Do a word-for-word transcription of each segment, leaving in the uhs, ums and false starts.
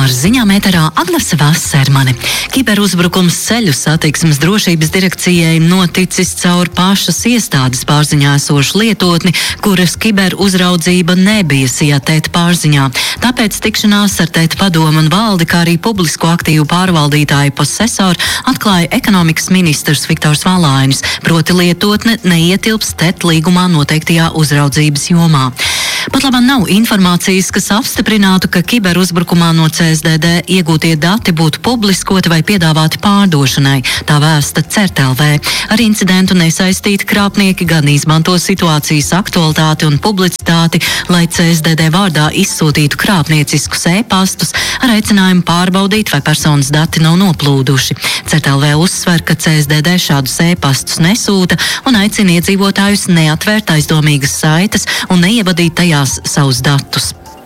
Ar ziņām ēterā Agnese Vasarmane. Kiberuzbrukums ceļu satiksmes drošības direkcijai noticis caur pašas iestādes pārziņā esošu lietotni, kuras kiberuzraudzība nebija SIATET pārziņā. Tāpēc tikšanās ar TET padomu un valdi, kā arī publisko aktīvu pārvaldītāju posesoru atklāja ekonomikas ministrs Viktors Valainis, proti lietotne neietilps TET līgumā noteiktajā uzraudzības jomā. Pat labāk nav informācijas, kas apstiprinātu, ka kiberuzbrukumā no C S D D iegūtie dati būtu publiskoti vai piedāvāti pārdošanai, tā vēsta CERT L V. Ar incidentu nesaistīti krāpnieki gan izmanto situācijas aktualitāti un publicitāti, lai C S D D vārdā izsūtītu krāpnieciskus e-pastus ar aicinājumu pārbaudīt, vai personas dati nav noplūduši. CERT L V uzsver, ka C S D D šādus e-pastus nesūta un aicina iedzīvotājus neatvērt aizdomīgas saites un neievadīt tajās savus datus.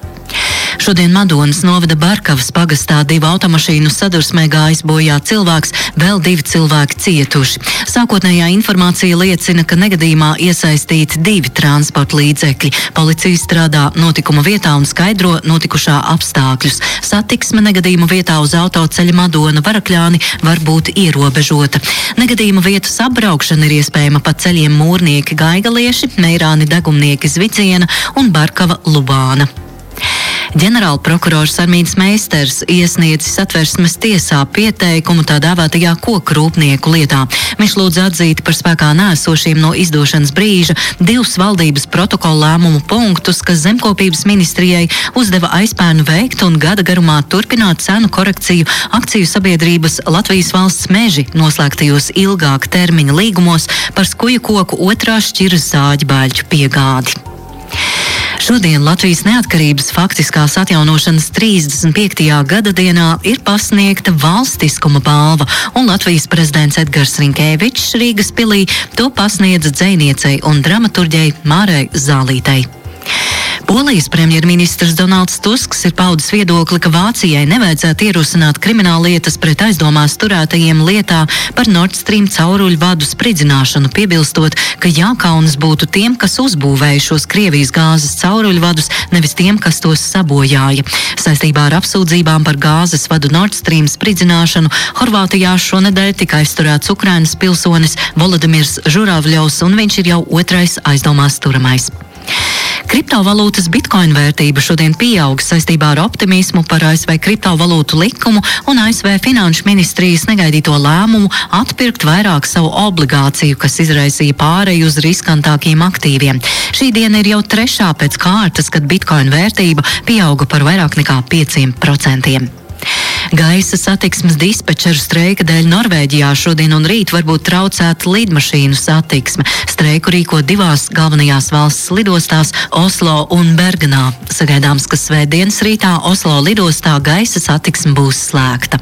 Šodien Madonas novada Barkavas pagastā divu automašīnu sadursmē gājis bojā cilvēks, vēl divi cilvēki cietuši. Sākotnējā informācija liecina, ka negadījumā iesaistīti divi transporta līdzekļi. Policija strādā notikuma vietā un skaidro notikušā apstākļus. Satiksme negadījuma vietā uz autoceļa Madona Varakļāni var būt ierobežota. Negadījuma vietas apbraukšana ir iespējama pa ceļiem Mūrnieki Gaigalieši, Meirāni Degumnieki Zvidziena un Barkava Lubāna. Ģenerāla prokurors Armīns Meisters iesniedzis Satversmes tiesā pieteikumu tā dēvētajā koku rūpnieku lietā. Viņš lūdz atzīt par spēkā nēsošiem no izdošanas brīža divus valdības protokola lēmumu punktus, kas zemkopības ministrijai uzdeva aizpērnu veikt un gada garumā turpināt cenu korekciju akciju sabiedrības Latvijas valsts meži noslēgtajos ilgāka termiņa līgumos par skuju koku otrā šķiras zāģu baļķu piegādi. Šodien Latvijas neatkarības faktiskās atjaunošanas trīsdesmit piektajā gada dienā ir pasniegta valstiskuma balva, un Latvijas prezidents Edgars Rinkēvičs Rīgas pilī to pasniedza dzejniecei un dramaturģei Mārai Zālītei. Polijas premjerministrs Donalds Tusks ir paudis viedokli, ka Vācijai nevajadzētu ierosināt krimināllietas pret aizdomās turētajiem lietā par Nord Stream cauruļu vadu spridzināšanu, piebilstot, ka jākaunas būtu tiem, kas uzbūvēja šos Krievijas gāzes cauruļu vadus, nevis tiem, kas tos sabojāja. Saistībā ar apsūdzībām par gāzes vadu Nord Stream spridzināšanu Horvātijā šonedēļ tika aizturēts Ukrainas pilsonis Volodimirs Žuravļovs, un viņš ir jau otrais aizdomās turamais. Kriptovalūtas bitcoin vērtība šodien pieaug saistībā ar optimismu par A S V kriptovalūtu likumu un A S V finanšu ministrijas negaidīto lēmumu atpirkt vairāk savu obligāciju, kas izraisīja pāreju uz riskantākiem aktīviem. Šī diena ir jau trešā pēc kārtas, kad bitcoin vērtība pieauga par vairāk nekā pieciem procentiem. Gaisa satiksmes dispečeru streika dēļ Norvēģijā šodien un rīt var būt traucēta lidmašīnu satiksme. Streiku rīko divās galvenajās valsts lidostās Oslo un Bergenā. Sagaidāms, ka svētdienas rītā Oslo lidostā gaisa satiksme būs slēgta.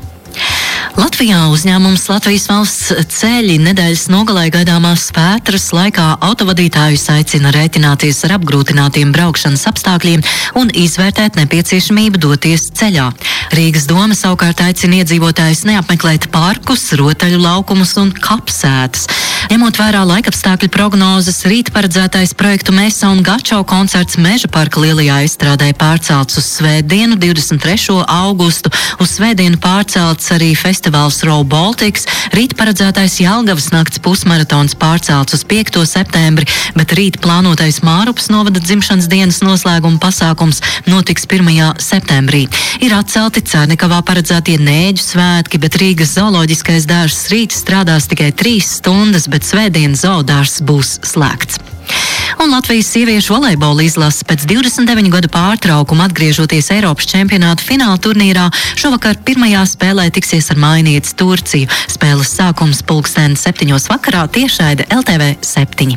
Latvijā uzņēmums Latvijas valsts ceļi nedēļas nogalē gaidāmās vētras laikā autovadītājus aicina rēķināties ar apgrūtinātiem braukšanas apstākļiem un izvērtēt nepieciešamību doties ceļā. Rīgas doma savukārt aicina iedzīvotājus neapmeklēt parkus, rotaļu laukumus un kapsētas. Ņemot vērā laikapstākļu prognozes, rīt paredzētais projektu Mesa un Gačo koncerts Meža parka lielajā izstrādē pārcelts uz svētdienu, divdesmit trešo augustu, uz svētdienu pārcelts arī festivāls Row Baltics, rīt paredzētais Jelgavas nakts pusmaratons pārcelts uz piekto septembri, bet rīt plānotais Mārupas novada dzimšanas dienas noslēguma pasākums notiks pirmajā septembrī. Ir atcelti Cērnikavā paredzētie Nēģu svētki, bet Rīgas zooloģiskais dārzs rīt strādās tikai trīs stundas, bet svētdien zoodārzs būs slēgts. Un Latvijas sieviešu volejbola izlase pēc divdesmit deviņu gadu pārtraukuma atgriežoties Eiropas čempionāta fināla turnīrā šovakar pirmajā spēlē tiksies ar mājinieci Turciju. Spēles sākums pulksten septiņos vakarā tiešraide L T V septiņi.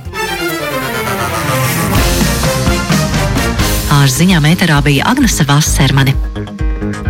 Ar ziņām ēterā bija Agnese Vasarmane.